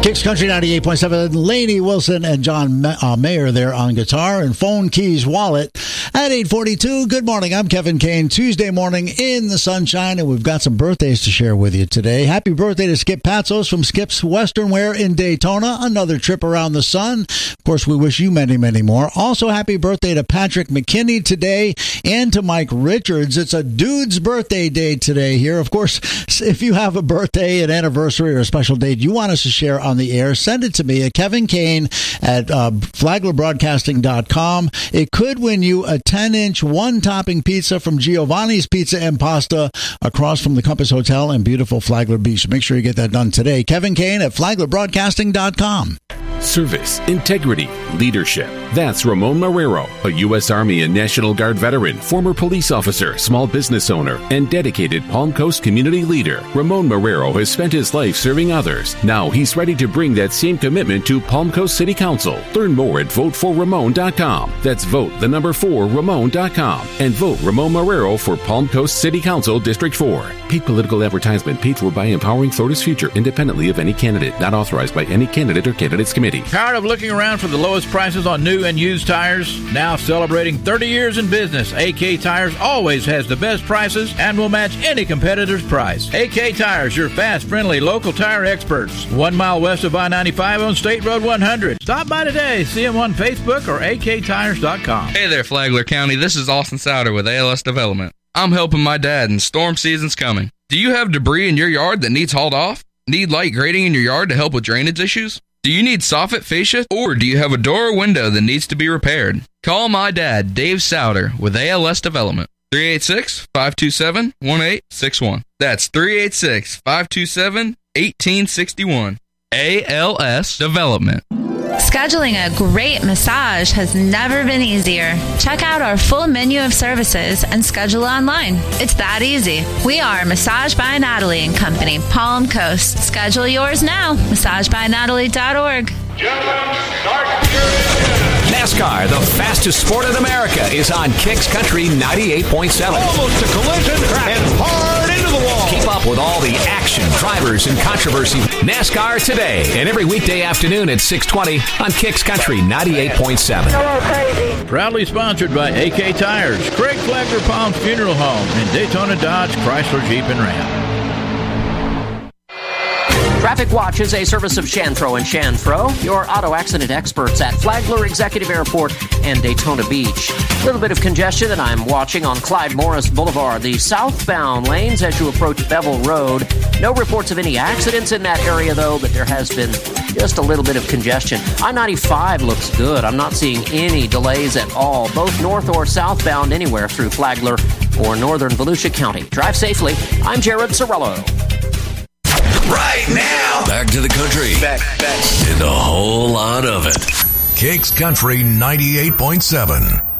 Kicks Country 98.7, Lainey Wilson and John Mayer there on guitar and Phone Keys Wallet at 8:42. Good morning, I'm Kevin Kane. Tuesday morning in the sunshine, and we've got some birthdays to share with you today. Happy birthday to Skip Patsos from Skip's Western Wear in Daytona. Another trip around the sun. Of course, we wish you many, many more. Also, happy birthday to Patrick McKinney today and to Mike Richards. It's a dude's birthday day today here. Of course, if you have a birthday, an anniversary, or a special date you want us to share on the air, send it to me at Kevin Kane at flaglerbroadcasting.com. It could win you a 10-inch one-topping pizza from Giovanni's Pizza and Pasta across from the Compass Hotel in beautiful Flagler Beach. Make sure you get that done today. Kevin Kane at flaglerbroadcasting.com. Service, integrity, leadership. That's Ramon Marrero, a U.S. Army and National Guard veteran, former police officer, small business owner, and dedicated Palm Coast community leader. Ramon Marrero has spent his life serving others. Now he's ready to bring that same commitment to Palm Coast City Council. Learn more at voteforramon.com. That's vote4Ramon.com. And vote Ramon Marrero for Palm Coast City Council District 4. Paid political advertisement paid for by Empowering Florida's Future independently of any candidate. Not authorized by any candidate or candidates committee. Tired of looking around for the lowest prices on new and used tires? Now celebrating 30 years in business, AK Tires always has the best prices and will match any competitor's price. AK Tires, your fast, friendly, local tire experts. 1 mile west of I-95 on State Road 100. Stop by today. See them on Facebook or aktires.com. Hey there, Flagler County. This is Austin Souder with ALS Development. I'm helping my dad, and storm season's coming. Do you have debris in your yard that needs hauled off? Need light grading in your yard to help with drainage issues? Do you need soffit fascia, or do you have a door or window that needs to be repaired? Call my dad, Dave Souder, with ALS Development. 386-527-1861. That's 386-527-1861. ALS Development. Scheduling a great massage has never been easier. Check out our full menu of services and schedule online. It's that easy. We are Massage by Natalie and Company, Palm Coast. Schedule yours now. MassageByNatalie.org. NASCAR, the fastest sport in America, is on Kicks Country 98.7. Almost a collision and hard into the wall. Keep up with all the action, drivers, and controversy. NASCAR today and every weekday afternoon at 6:20 on Kicks Country 98.7. Proudly sponsored by AK Tires, Craig Flagler Palms Funeral Home, and Daytona Dodge, Chrysler Jeep and Ram. Traffic Watch is a service of Shanfro & Shanfro, your auto accident experts at Flagler Executive Airport and Daytona Beach. A little bit of congestion that I'm watching on Clyde Morris Boulevard, the southbound lanes as you approach Bevel Road. No reports of any accidents in that area, though, but there has been just a little bit of congestion. I-95 looks good. I'm not seeing any delays at all, both north or southbound anywhere through Flagler or northern Volusia County. Drive safely. I'm Jared Sorello. Right now, back to the country. Back. And a whole lot of it. Kicks Country 98.7.